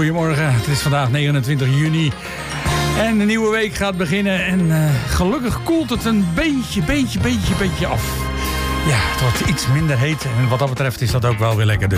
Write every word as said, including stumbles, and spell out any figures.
Goedemorgen, het is vandaag negenentwintig juni en de nieuwe week gaat beginnen en uh, gelukkig koelt het een beetje, beetje, beetje, beetje af. Ja, het wordt iets minder heet en wat dat betreft is dat ook wel weer lekker dus.